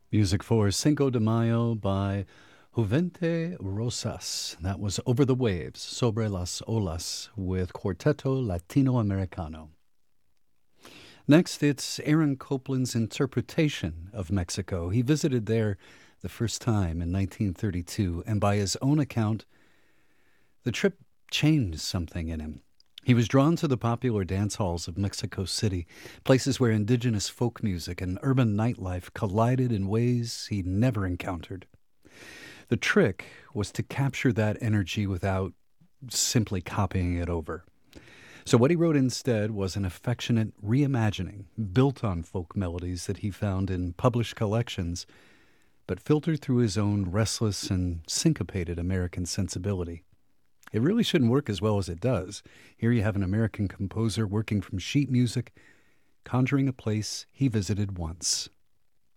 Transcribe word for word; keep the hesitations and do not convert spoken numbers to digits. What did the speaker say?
Music for Cinco de Mayo by Juvente Rosas. That was Over the Waves, Sobre las Olas, with Quarteto Latino Americano. Next, it's Aaron Copland's interpretation of Mexico. He visited there the first time in nineteen thirty-two, and by his own account, the trip changed something in him. He was drawn to the popular dance halls of Mexico City, places where indigenous folk music and urban nightlife collided in ways he'd never encountered. The trick was to capture that energy without simply copying it over. So what he wrote instead was an affectionate reimagining, built on folk melodies that he found in published collections, but filtered through his own restless and syncopated American sensibility. It really shouldn't work as well as it does. Here you have an American composer working from sheet music, conjuring a place he visited once.